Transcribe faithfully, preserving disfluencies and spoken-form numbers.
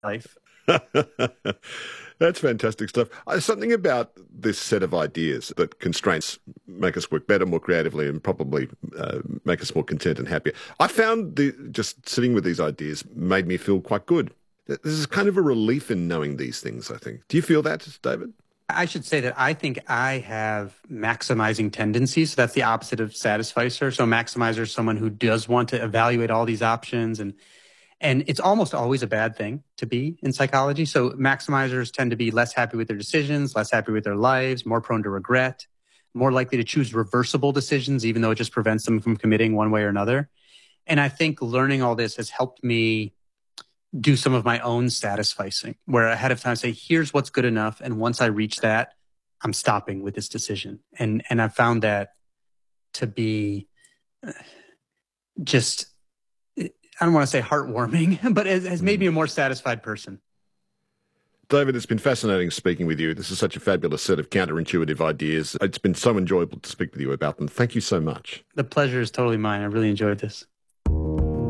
life. That's fantastic stuff. Uh, something about this set of ideas that constraints make us work better, more creatively, and probably uh, make us more content and happier. I found the just sitting with these ideas made me feel quite good. There's kind of a relief in knowing these things, I think. Do you feel that, David? I should say that I think I have maximizing tendencies. So that's the opposite of satisficer. So maximizer is someone who does want to evaluate all these options, and and it's almost always a bad thing to be in psychology. So maximizers tend to be less happy with their decisions, less happy with their lives, more prone to regret, more likely to choose reversible decisions, even though it just prevents them from committing one way or another. And I think learning all this has helped me do some of my own satisficing, where ahead of time I say, here's what's good enough. And once I reach that, I'm stopping with this decision. And, and I found that to be just, I don't want to say heartwarming, but it has made me a more satisfied person. David, it's been fascinating speaking with you. This is such a fabulous set of counterintuitive ideas. It's been so enjoyable to speak with you about them. Thank you so much. The pleasure is totally mine. I really enjoyed this.